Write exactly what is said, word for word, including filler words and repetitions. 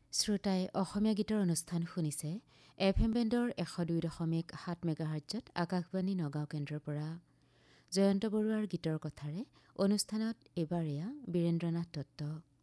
শ্ৰোতাই অসমীয়া গীতৰ অনুষ্ঠান শুনিছে এফ এম বেণ্ডৰ এশ দুই দশমিক সাত মেগাহাৰ্টজত আকাশবাণী নগাঁও কেন্দ্ৰৰ পৰা। জয়ন্ত বৰুৱাৰ গীতৰ কথাৰে অনুষ্ঠানত এইবাৰ এয়া বীৰেন্দ্ৰনাথ দত্ত।